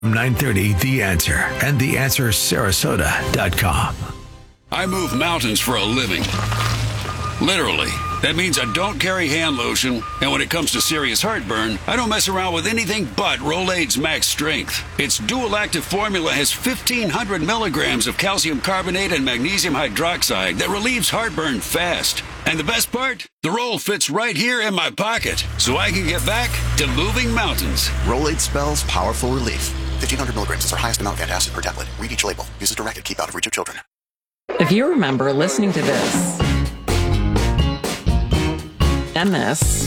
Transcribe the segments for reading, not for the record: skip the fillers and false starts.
930 The Answer and TheAnswerSarasota.com. I move mountains for a living. Literally. That means I don't carry hand lotion, and when it comes to serious heartburn, I don't mess around with anything but Rolaids Max Strength. Its dual-active formula has 1,500 milligrams of calcium carbonate and magnesium hydroxide that relieves heartburn fast. And the best part? The roll fits right here in my pocket, so I can get back to moving mountains. Rolaids spells powerful relief. 1,500 milligrams is our highest amount of antacid per tablet. Read each label. Use as directed. Keep out of reach of children. If you remember listening to this, and this,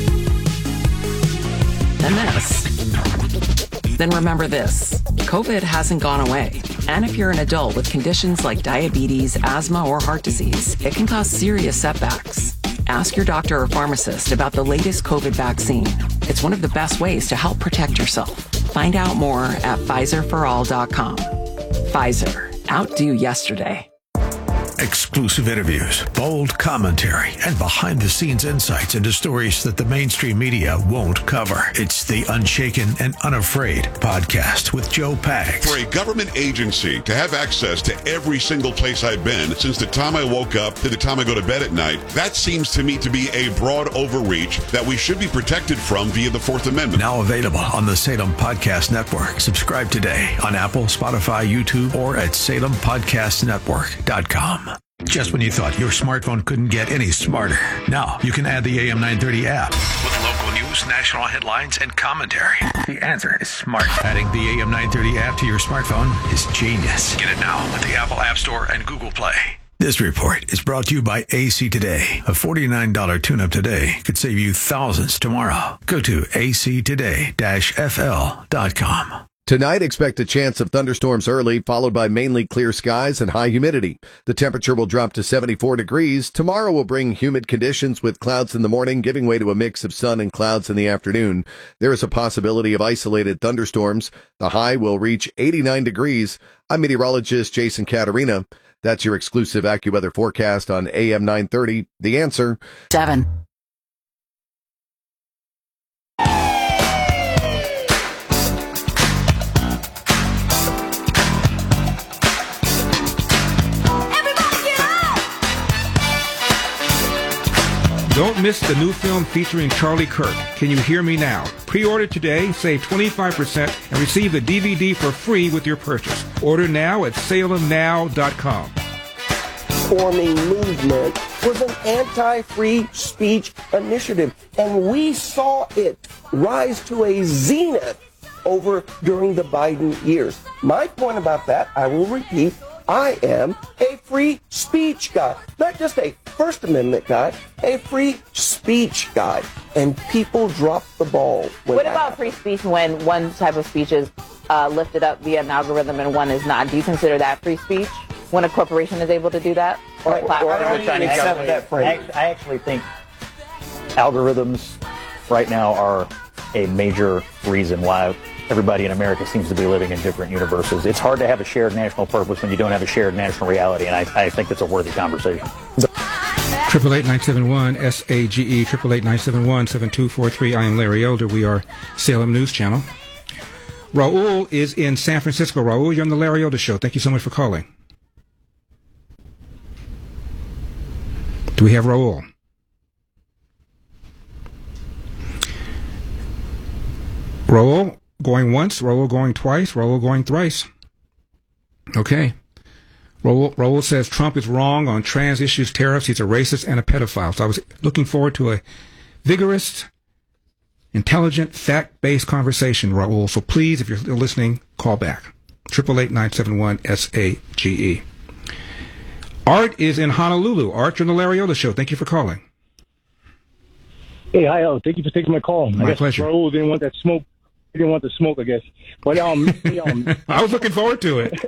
and this, then remember this. COVID hasn't gone away. And if you're an adult with conditions like diabetes, asthma, or heart disease, it can cause serious setbacks. Ask your doctor or pharmacist about the latest COVID vaccine. It's one of the best ways to help protect yourself. Find out more at PfizerForAll.com. Pfizer. Outdo yesterday. Exclusive interviews, bold commentary, and behind-the-scenes insights into stories that the mainstream media won't cover. It's the Unshaken and Unafraid podcast with Joe Pags. For a government agency to have access to every single place I've been since the time I woke up to the time I go to bed at night, that seems to me to be a broad overreach that we should be protected from via the Fourth Amendment. Now available on the Salem Podcast Network. Subscribe today on Apple, Spotify, YouTube, or at SalemPodcastNetwork.com. Just when you thought your smartphone couldn't get any smarter, now you can add the AM 930 app with local news, national headlines, and commentary. The answer is smart. Adding the AM 930 app to your smartphone is genius. Get it now at the Apple App Store and Google Play. This report is brought to you by AC Today. A $49 tune-up today could save you thousands tomorrow. Go to actoday-fl.com. Tonight, expect a chance of thunderstorms early, followed by mainly clear skies and high humidity. The temperature will drop to 74 degrees. Tomorrow will bring humid conditions with clouds in the morning, giving way to a mix of sun and clouds in the afternoon. There is a possibility of isolated thunderstorms. The high will reach 89 degrees. I'm meteorologist Jason Caterina. That's your exclusive AccuWeather forecast on AM 930. The Answer. 7. Don't miss the new film featuring Charlie Kirk, Can You Hear Me Now? Pre-order today, save 25%, and receive the DVD for free with your purchase. Order now at salemnow.com. Forming movement was an anti-free speech initiative, and we saw it rise to a zenith during the Biden years. My point about that, I will repeat, I am a free speech guy, not just a First Amendment guy, a free speech guy. And people drop the ball. What about free speech when one type of speech is lifted up via an algorithm and one is not? Do you consider that free speech when a corporation is able to do that? Or a platform? I actually think algorithms right now are a major reason why everybody in America seems to be living in different universes. It's hard to have a shared national purpose when you don't have a shared national reality, and I think that's a worthy conversation. 888-971-SAGE, 888-971-7243. I am Larry Elder. We are Salem News Channel. Raul is in San Francisco. Raul, you're on the Larry Elder Show. Thank you so much for calling. Do we have Raul? Raul going once, Raul going twice, Raul going thrice. Okay. Raul says Trump is wrong on trans issues, tariffs. He's a racist and a pedophile. So I was looking forward to a vigorous, intelligent, fact-based conversation, Raul. So please, if you're still listening, call back. 888-971-SAGE. Art is in Honolulu. Art, you're on the Larry Elder Show. Thank you for calling. Hey, hi, thank you for taking my call. My pleasure. Raul didn't want that smoke. He didn't want the smoke, I guess. But I was looking forward to it.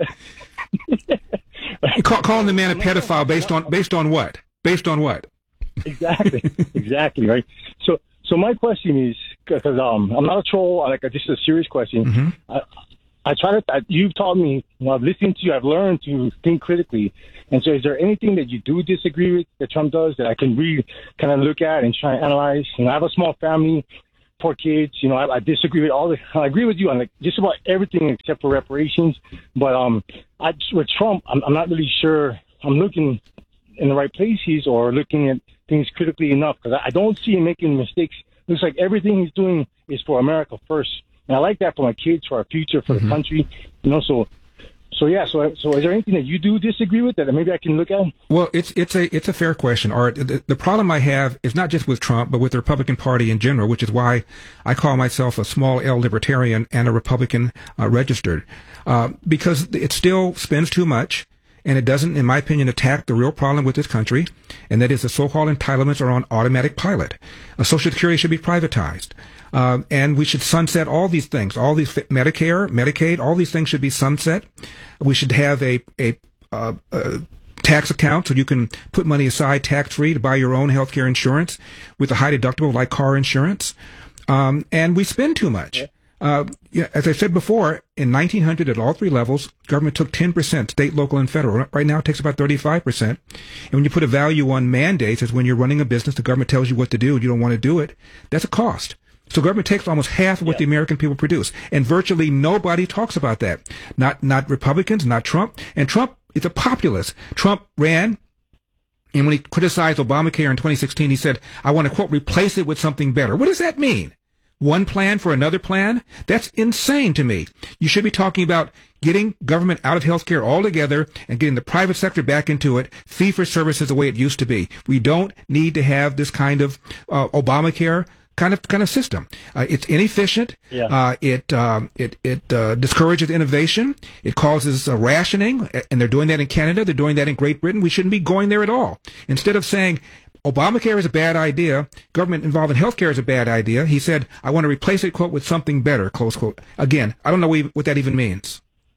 Calling the man a pedophile based on what? Based on what? Exactly, right. So my question is, because I'm not a troll, just a serious question. Mm-hmm. I try to. You've taught me. When I've listened to you, I've learned to think critically. And so, is there anything that you do disagree with that Trump does that I can really kind of look at and try and analyze? I have a small family. poor kids. You know, I disagree with I agree with you on like just about everything except for reparations. But with Trump, I'm not really sure I'm looking in the right places or looking at things critically enough, because I don't see him making mistakes. Looks like everything he's doing is for America first. And I like that for my kids, for our future, for the country. You know, so is there anything that you do disagree with that maybe I can look at? Well, it's a fair question, Art. The problem I have is not just with Trump, but with the Republican Party in general, which is why I call myself a small L libertarian and a Republican registered, because it still spends too much. And it doesn't, in my opinion, attack the real problem with this country, and that is the so-called entitlements are on automatic pilot. Social Security should be privatized. And we should sunset all these things, all these Medicare, Medicaid, all these things should be sunset. We should have a tax account so you can put money aside tax-free to buy your own health care insurance with a high deductible like car insurance. And we spend too much. As I said before, in 1900 at all three levels, government took 10%, state, local, and federal. Right now it takes about 35%. And when you put a value on mandates, as when you're running a business, the government tells you what to do and you don't want to do it, that's a cost. So government takes almost half of what the American people produce. And virtually nobody talks about that. Not Republicans, not Trump. And Trump is a populist. Trump ran, and when he criticized Obamacare in 2016, he said, I want to, quote, replace it with something better. What does that mean? One plan for another plan? That's insane to me. You should be talking about getting government out of healthcare altogether and getting the private sector back into it. Fee for service is the way it used to be. We don't need to have this kind of Obamacare kind of system. It's inefficient. It discourages innovation. It causes rationing, and they're doing that in Canada. They're doing that in Great Britain. We shouldn't be going there at all. Instead of saying Obamacare is a bad idea, government involved in healthcare is a bad idea, he said, I want to replace it, quote, with something better, close quote. Again, I don't know what that even means.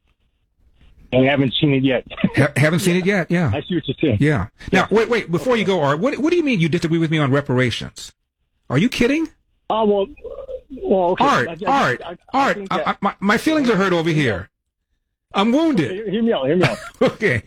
I haven't seen it yet. Haven't seen it yet? Yeah. I see what you're saying. Yeah. Now, wait, before you go, Art, what do you mean you disagree with me on reparations? Are you kidding? Well, okay. Art, my feelings are hurt over here. I'm wounded. Okay, hear me out. Okay.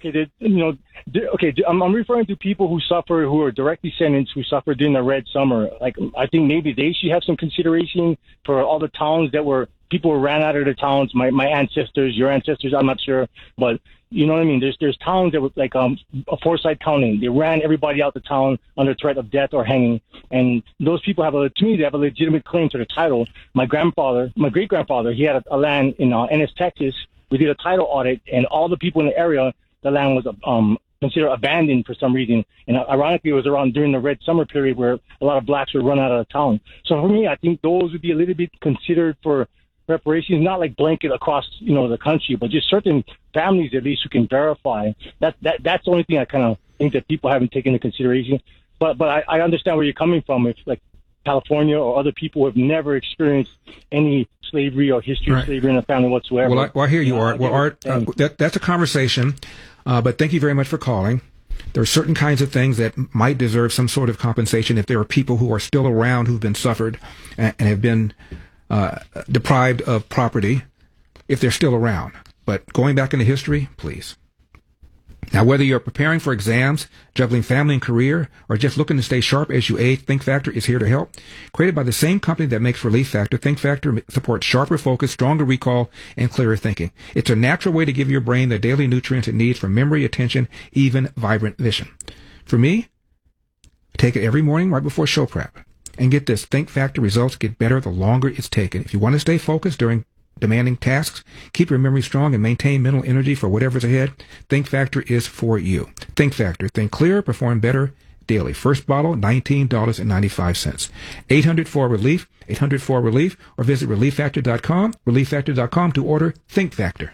I'm referring to people who are directly sentenced, who suffered during the Red Summer. Like, I think maybe they should have some consideration for all the towns people ran out of the towns. My ancestors, your ancestors, I'm not sure, but you know what I mean? There's towns that were like Forsyth County. They ran everybody out the town under threat of death or hanging. And those people have they have a legitimate claim to the title. My great grandfather, he had a land in Ennis, Texas. We did a title audit, and all the people in the area, the land was considered abandoned for some reason. And ironically, it was around during the Red Summer period where a lot of blacks would run out of the town. So for me, I think those would be a little bit considered for reparations, not like blanket across, the country, but just certain families at least who can verify. That's the only thing I kind of think that people haven't taken into consideration. But I understand where you're coming from. If like California or other people have never experienced any slavery or history of slavery in a family whatsoever. Well, I hear you, Art. Well, Art, that's a conversation, but thank you very much for calling. There are certain kinds of things that might deserve some sort of compensation if there are people who are still around who've been suffered and have been deprived of property, if they're still around. But going back into history, please. Now, whether you're preparing for exams, juggling family and career, or just looking to stay sharp as you age, Think Factor is here to help. Created by the same company that makes Relief Factor, Think Factor supports sharper focus, stronger recall, and clearer thinking. It's a natural way to give your brain the daily nutrients it needs for memory, attention, even vibrant vision. For me, take it every morning right before show prep. And get this, Think Factor results get better the longer it's taken. If you want to stay focused during demanding tasks, keep your memory strong, and maintain mental energy for whatever's ahead, Think Factor is for you. Think Factor. Think clearer, perform better daily. First bottle, $19.95. 800-4-RELIEF, 800-4-RELIEF, or visit ReliefFactor.com to order Think Factor.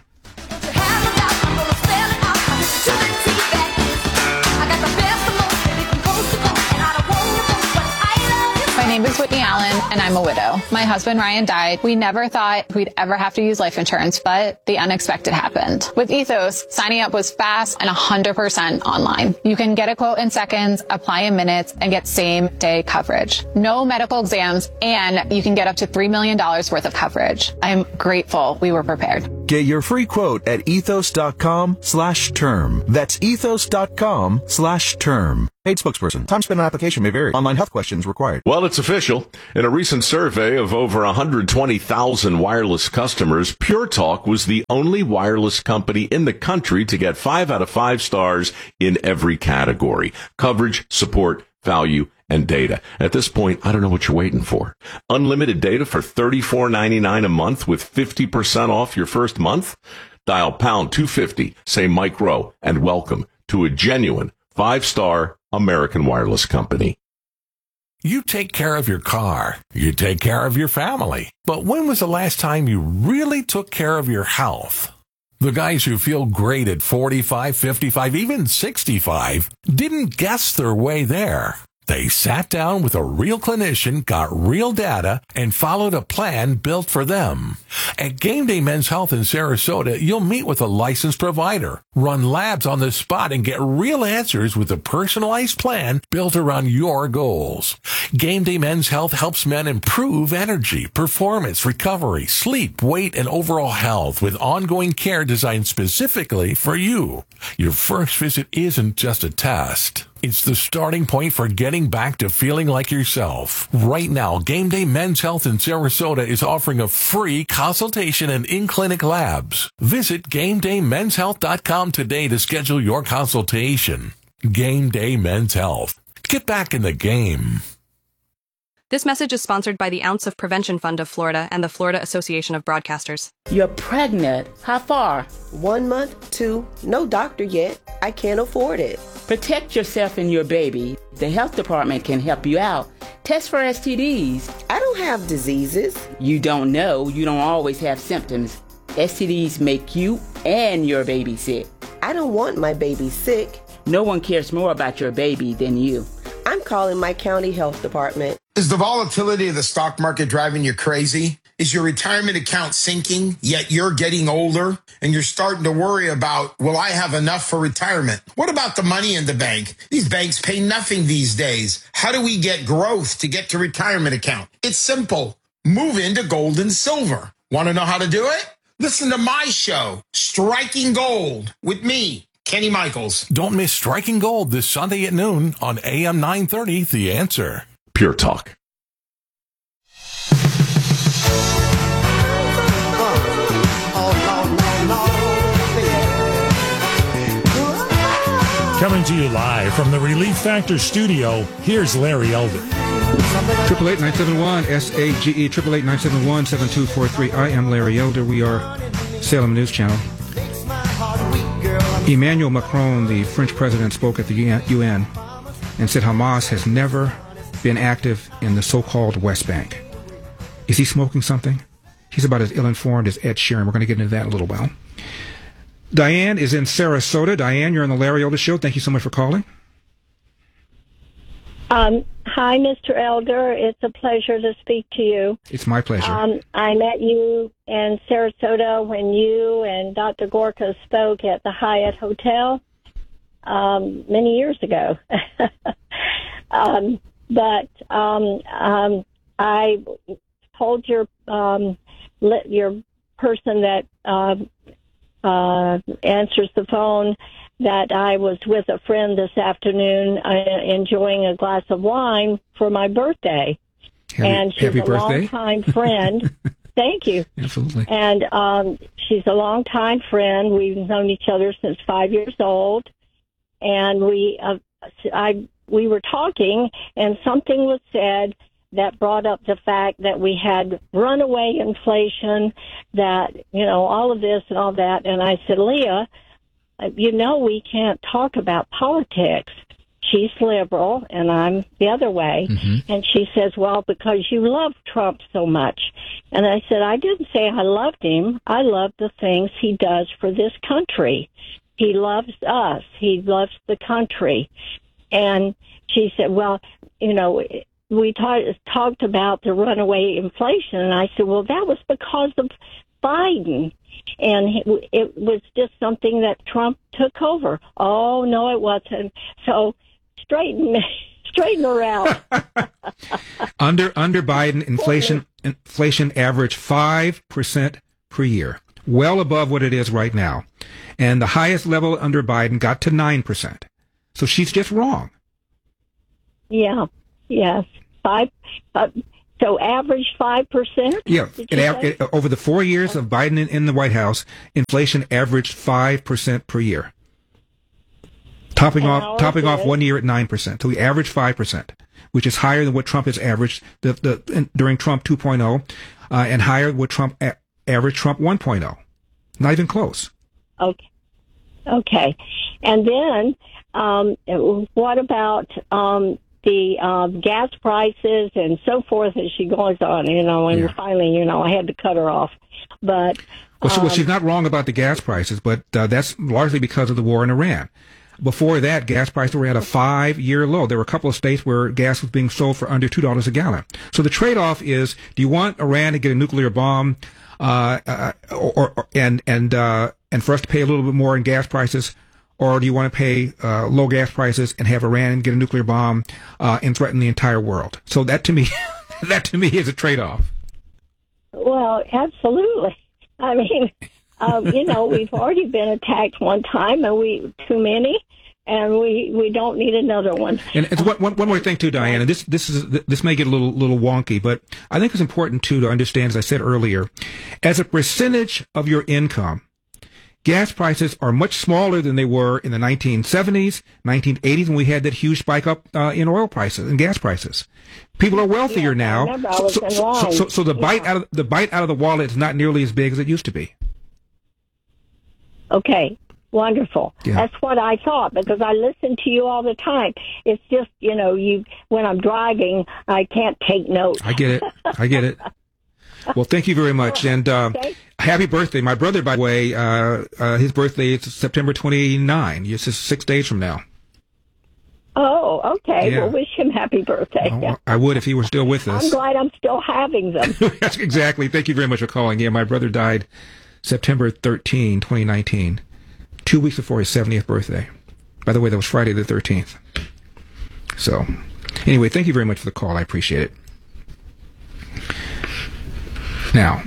My name is Whitney Allen, and I'm a widow. My husband, Ryan, died. We never thought we'd ever have to use life insurance, but the unexpected happened. With Ethos, signing up was fast and 100% online. You can get a quote in seconds, apply in minutes, and get same-day coverage. No medical exams, and you can get up to $3 million worth of coverage. I'm grateful we were prepared. Get your free quote at ethos.com/term. That's ethos.com/term. Paid spokesperson. Time spent on application may vary. Online health questions required. Well, it's official. In a recent survey of over 120,000 wireless customers, Pure Talk was the only wireless company in the country to get 5 out of 5 stars in every category: coverage, support, value, and data. At this point, I don't know what you're waiting for. Unlimited data for $34.99 a month with 50% off your first month? Dial pound 250, say Mike Rowe, and welcome to a genuine 5-star American wireless company. You take care of your car. You take care of your family. But when was the last time you really took care of your health? The guys who feel great at 45, 55, even 65 didn't guess their way there. They sat down with a real clinician, got real data, and followed a plan built for them. At Game Day Men's Health in Sarasota, you'll meet with a licensed provider, run labs on the spot, and get real answers with a personalized plan built around your goals. Game Day Men's Health helps men improve energy, performance, recovery, sleep, weight, and overall health with ongoing care designed specifically for you. Your first visit isn't just a test. It's the starting point for getting back to feeling like yourself. Right now, Game Day Men's Health in Sarasota is offering a free consultation and in-clinic labs. Visit GameDayMen'sHealth.com today to schedule your consultation. Game Day Men's Health. Get back in the game. This message is sponsored by the Ounce of Prevention Fund of Florida and the Florida Association of Broadcasters. You're pregnant. How far? 1 month, 2. No doctor yet. I can't afford it. Protect yourself and your baby. The health department can help you out. Test for STDs. I don't have diseases. You don't know. You don't always have symptoms. STDs make you and your baby sick. I don't want my baby sick. No one cares more about your baby than you. I'm calling my county health department. Is the volatility of the stock market driving you crazy? Is your retirement account sinking, yet you're getting older and you're starting to worry about, will I have enough for retirement? What about the money in the bank? These banks pay nothing these days. How do we get growth to get to retirement account? It's simple. Move into gold and silver. Want to know how to do it? Listen to my show, Striking Gold, with me, Kenny Michaels. Don't miss Striking Gold this Sunday at noon on AM 930, The Answer. Pure Talk. Coming to you live from the Relief Factor studio, here's Larry Elder. 888-971-SAGE, 888-971-7243. I am Larry Elder. We are Salem News Channel. Emmanuel Macron, the French president, spoke at the UN and said Hamas has never been active in the so-called West Bank. Is he smoking something? He's about as ill-informed as Ed Sheeran. We're going to get into that in a little while. Diane is in Sarasota. Diane, you're on the Larry Elder Show. Thank you so much for calling. Hi, Mr. Elder. It's a pleasure to speak to you. It's my pleasure. I met you in Sarasota when you and Dr. Gorka spoke at the Hyatt Hotel many years ago. But I told your person that answers the phone that I was with a friend this afternoon enjoying a glass of wine for my birthday. And she's a longtime friend. Thank you. Absolutely. And she's a longtime friend. We've known each other since 5 years old. And we were talking, and something was said that brought up the fact that we had runaway inflation, that, all of this and all that. And I said, Leah, we can't talk about politics. She's liberal, and I'm the other way. Mm-hmm. And she says, well, because you love Trump so much. And I said, I didn't say I loved him. I love the things he does for this country. He loves us. He loves the country. And she said, well, we talked about the runaway inflation. And I said, well, that was because of Biden. And it was just something that Trump took over. Oh, no, it wasn't. So straighten her out. Under Biden, inflation averaged 5% per year. well above what it is right now. And the highest level under Biden got to 9%. So she's just wrong. Yeah. Yes. So average 5%? Yeah. Over the 4 years of Biden in the White House, inflation averaged 5% per year. Topping off 1 year at 9%. So we averaged 5%, which is higher than what Trump has averaged during Trump 2.0, and higher than what Trump averaged Trump 1.0. Not even close. Okay. And then what about the gas prices and so forth as she goes on, and finally, I had to cut her off. But well, she's not wrong about the gas prices, but that's largely because of the war in Iran. Before that, gas prices were at a 5-year low. There were a couple of states where gas was being sold for under $2 a gallon. So the trade-off is: do you want Iran to get a nuclear bomb, and for us to pay a little bit more in gas prices, or do you want to pay low gas prices and have Iran get a nuclear bomb and threaten the entire world? So that to me is a trade-off. Well, absolutely. I mean, we've already been attacked one time, and too many, and we don't need another one. And it's one more thing too, Diana. This may get a little wonky, but I think it's important too to understand, as I said earlier, as a percentage of your income, gas prices are much smaller than they were in the 1970s, 1980s, when we had that huge spike up in oil prices and gas prices. People are wealthier now, so the bite out of the wallet is not nearly as big as it used to be. Okay, wonderful. Yeah. That's what I thought, because I listen to you all the time. It's just, when I'm driving, I can't take notes. I get it. Well, thank you very much, and happy birthday. My brother, by the way, his birthday is September 29. It's just 6 days from now. Oh, okay. Yeah. Well, wish him happy birthday. Oh, I would if he were still with us. I'm glad I'm still having them. Exactly. Thank you very much for calling. Yeah, my brother died September 13, 2019, 2 weeks before his 70th birthday. By the way, that was Friday the 13th. So, anyway, thank you very much for the call. I appreciate it. Now,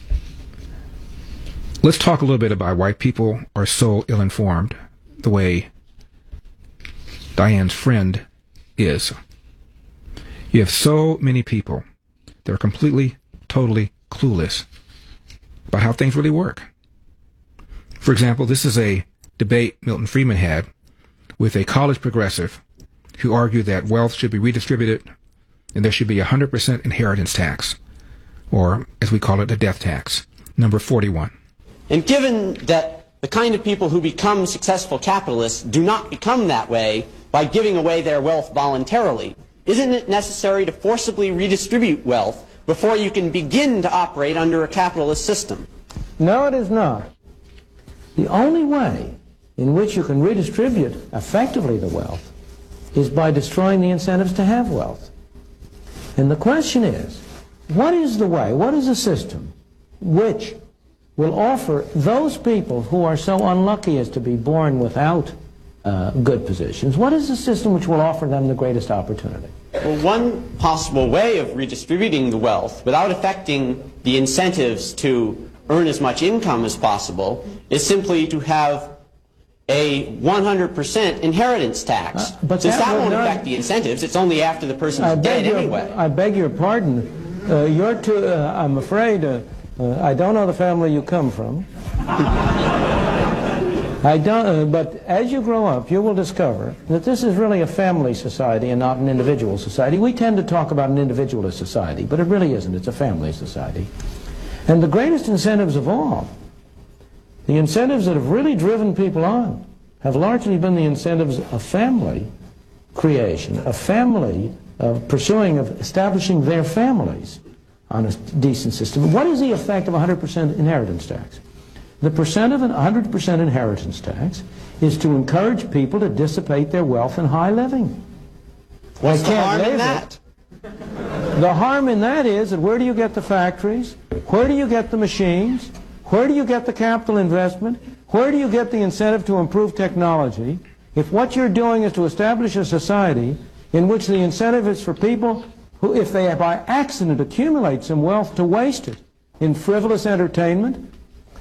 let's talk a little bit about why people are so ill-informed, the way Diane's friend is. You have so many people that are completely, totally clueless about how things really work. For example, this is a debate Milton Friedman had with a college progressive who argued that wealth should be redistributed and there should be 100% inheritance tax, or as we call it, a death tax, number 41. And given that the kind of people who become successful capitalists do not become that way by giving away their wealth voluntarily, isn't it necessary to forcibly redistribute wealth before you can begin to operate under a capitalist system? No, it is not. The only way in which you can redistribute effectively the wealth is by destroying the incentives to have wealth. And the question is, what is the way, what is the system which will offer those people who are so unlucky as to be born without good positions, what is the system which will offer them the greatest opportunity? Well, one possible way of redistributing the wealth without affecting the incentives to earn as much income as possible is simply to have a 100% inheritance tax. But since that won't not affect the incentives, it's only after the person's dead anyway. I beg your pardon. I'm afraid, I don't know the family you come from. I don't, but as you grow up, you will discover that this is really a family society and not an individual society. We tend to talk about an individualist society, but it really isn't. It's a family society. And the greatest incentives of all, the incentives that have really driven people on, have largely been the incentives of family creation, of family, of pursuing, of establishing their families on a decent system. What is the effect of 100% inheritance tax? The percent of an 100% inheritance tax is to encourage people to dissipate their wealth in high living. What's the harm in that? The harm in that is that where do you get the factories? Where do you get the machines? Where do you get the capital investment? Where do you get the incentive to improve technology? If what you're doing is to establish a society in which the incentive is for people who, if they by accident accumulate some wealth, to waste it in frivolous entertainment,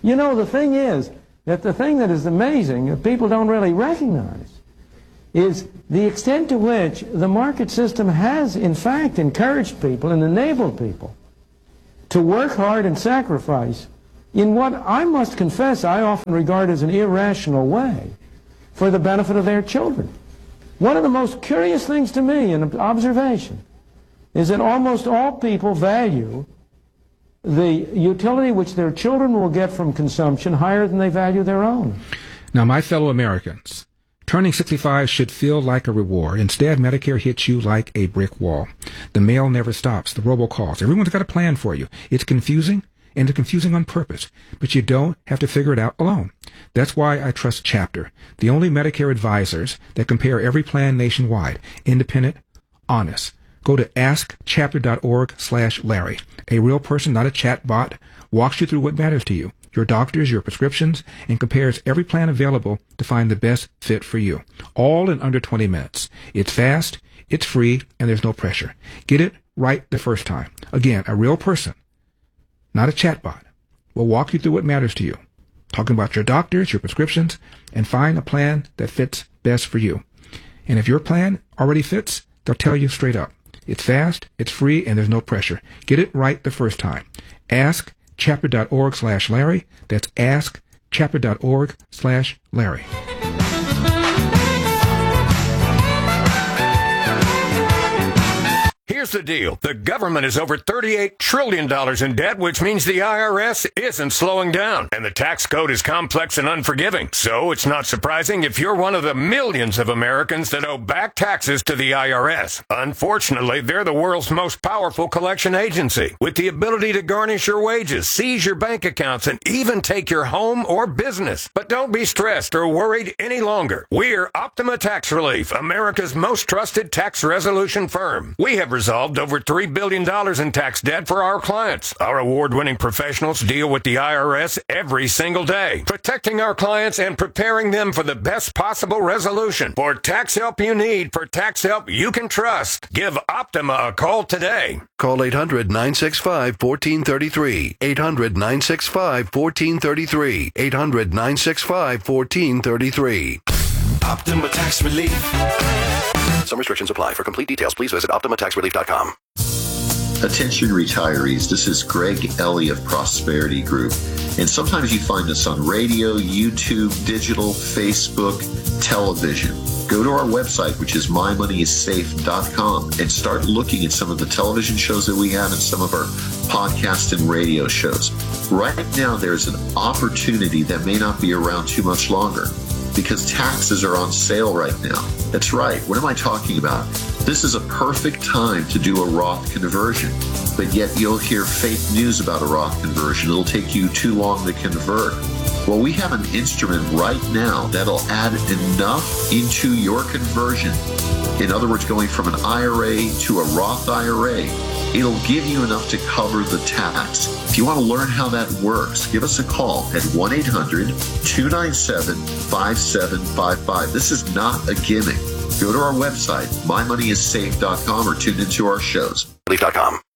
You know, the thing is that the thing that is amazing, that people don't really recognize, is the extent to which the market system has, in fact, encouraged people and enabled people to work hard and sacrifice in what I must confess I often regard as an irrational way for the benefit of their children. One of the most curious things to me in observation is that almost all people value the utility which their children will get from consumption higher than they value their own. Now, my fellow Americans, turning 65 should feel like a reward. Instead, Medicare hits you like a brick wall. The mail never stops, the robocalls. Everyone's got a plan for you. It's confusing, and it's confusing on purpose, but you don't have to figure it out alone. That's why I trust Chapter, the only Medicare advisors that compare every plan nationwide, independent, honest. Go to askchapter.org/Larry. A real person, not a chat bot, walks you through what matters to you, your doctors, your prescriptions, and compares every plan available to find the best fit for you. All in under 20 minutes. It's fast, it's free, and there's no pressure. Get it right the first time. Again, a real person, not a chatbot, will walk you through what matters to you, talking about your doctors, your prescriptions, and find a plan that fits best for you. And if your plan already fits, they'll tell you straight up. It's fast, it's free, and there's no pressure. Get it right the first time. AskChapter.org/Larry. That's AskChapter.org/Larry. Here's the deal. The government is over $38 trillion in debt, which means the IRS isn't slowing down. And the tax code is complex and unforgiving. So it's not surprising if you're one of the millions of Americans that owe back taxes to the IRS. Unfortunately, they're the world's most powerful collection agency, with the ability to garnish your wages, seize your bank accounts, and even take your home or business. But don't be stressed or worried any longer. We're Optima Tax Relief, America's most trusted tax resolution firm. We have resolved over $3 billion in tax debt for our clients. Our award-winning professionals deal with the IRS every single day, protecting our clients and preparing them for the best possible resolution. For tax help you need, for tax help you can trust, give Optima a call today. Call 800-965-1433. 800-965-1433. 800-965-1433. Optima Tax Relief. Some restrictions apply. For complete details, please visit OptimaTaxRelief.com. Attention retirees, this is Greg Ellie of Prosperity Group. And sometimes you find us on radio, YouTube, digital, Facebook, television. Go to our website, which is mymoneyissafe.com, and start looking at some of the television shows that we have and some of our podcast and radio shows. Right now, there's an opportunity that may not be around too much longer, because taxes are on sale right now. That's right. What am I talking about? This is a perfect time to do a Roth conversion, but yet you'll hear fake news about a Roth conversion. It'll take you too long to convert. Well, we have an instrument right now that'll add enough into your conversion. In other words, going from an IRA to a Roth IRA, it'll give you enough to cover the tax. If you want to learn how that works, give us a call at 1-800-297-5755. This is not a gimmick. Go to our website, mymoneyissafe.com, or tune into our shows. Relief.com.